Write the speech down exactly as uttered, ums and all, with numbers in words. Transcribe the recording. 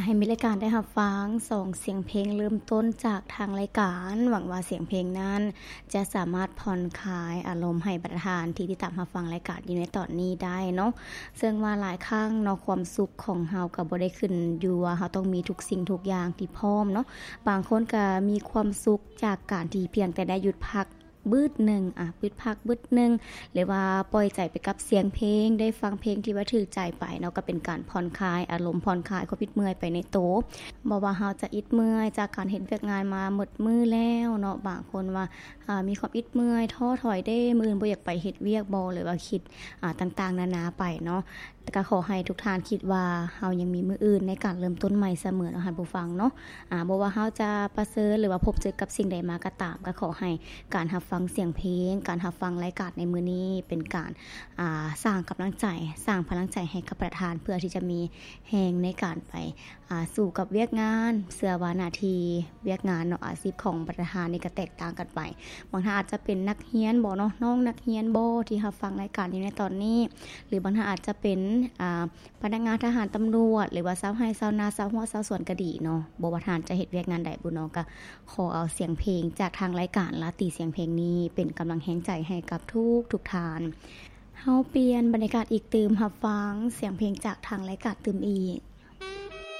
ให้มีรายการได้รับฟังสองเสียงเพลงเริ่มต้นจากทางรายการหวังว่าเสียงเพลงนั้นจะสามารถผ่อนคลายอารมณ์ให้ประธานที่ติดตามรับฟังรายการอยู่ในตอนนี้ได้เนาะซึ่งว่าหลายครั้งเนาะความสุขของเฮาก็บ่ได้ขึ้นอยู่ว่าเฮาต้องมีทุกสิ่งทุกอย่างที่พร้อมเนาะบางคนก็มีความสุขจากการที่เพียงแต่ได้หยุดพักบึดหนึ่งอ่ะบึดพักบึดหนึ่งหรือว่าปล่อยใจไปกับเสียงเพลงได้ฟังเพลงที่ว่าถูกใจไปเนาะก็เป็นการผ่อนคลายอารมณ์ผ่อนคลายความอิดเมื่อยไปในโตบ่ว่าเฮาจะอิดเมื่อยจากการเฮ็ดเวียกงานมาหมดมื้อแล้วเนาะบางคนว่าอ่ามีความอิดเมื่อยท้อถอยเด้มื้ออื่นบ่อยากไปเฮ็ดเวียกบ่หรือว่าคิดอ่าต่างๆนานาไปเนาะแต่ก็ขอให้ทุกท่านคิดว่าเฮายังมีมื้ออื่นในการเริ่มต้นใหม่เสมอเนาะท่านผู้ฟังเนาะอ่าบ่ว่าเฮาจะประเสริฐหรือว่าพบเจอกับสิ่งใดมาก็ตามก็ขอให้การรับฟังเสียงเพลงการรับฟังรายการในมื้อนี้เป็นการอ่าสร้างกำลังใจสร้างพลังใจให้กับประธานเพื่อที่จะมีแรงในการไปอ่าสู่กับเวียกงานเสื้อว่าหน้าที่เวียกงานเนาะอาชีพของประธานนี่ก็แตกต่างกันไปบางท่านอาจจะเป็นนักเรียนบ่เนาะน้องนักเรียนบ่ที่รับฟังรายการอยู่ในตอนนี้หรือบางท่านอาจจะเป็นอ่าพนักงานทหารตำรวจหรือว่าชาวไร่ชาวนาชาวไร่ชาวสวนก็ดีเนาะบ่ว่าท่านจะเฮ็ดเวียกงานใดบุเนาะก็ขอเอาเสียงเพลงจากทางรายการลาติเสียงเพลงนี้เป็นกำลังแรงใจให้กับทุกทุกท่านเฮาเปลี่ยนบรรยากาศอีกตื่มรับฟังเสียงเพลงจากทางรายการตื่มอีก